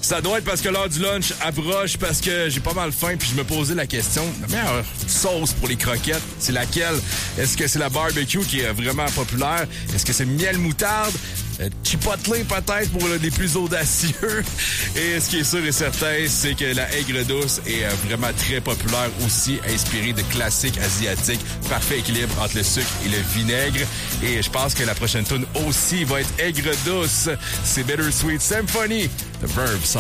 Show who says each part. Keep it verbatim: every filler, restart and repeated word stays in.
Speaker 1: Ça doit être parce que l'heure du lunch approche, parce que j'ai pas mal faim, puis je me posais la question, la meilleure sauce pour les croquettes, c'est laquelle? Est-ce que c'est la barbecue qui est vraiment populaire? Est-ce que c'est miel moutarde? Euh, Chipotle peut-être pour euh, les plus audacieux. Et ce qui est sûr et certain, c'est que la aigre douce est euh, vraiment très populaire aussi, inspirée de classiques asiatiques. Parfait équilibre entre le sucre et le vinaigre. Et je pense que la prochaine tune aussi va être aigre douce. C'est Bittersweet Symphony, The Verve.